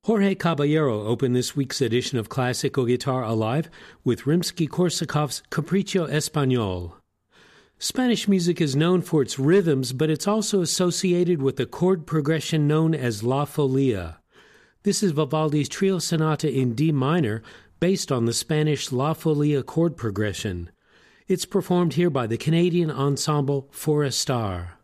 Jorge Caballero opened this week's edition of Classical Guitar Alive with Rimsky-Korsakov's Capriccio Español. Spanish music is known for its rhythms, but it's also associated with a chord progression known as La Folia. This is Vivaldi's Trio Sonata in D minor, based on the Spanish La Folia chord progression. It's performed here by the Canadian ensemble Forestar.